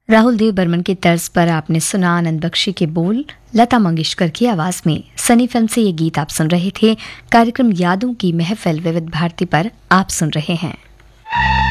राहुल देव बर्मन की तर्ज पर आपने सुना आनंद बख्शी के बोल लता मंगेशकर की आवाज में। सनी फिल्म से ये गीत आप सुन रहे थे। कार्यक्रम यादों की महफिल विविध भारती पर आप सुन रहे हैं।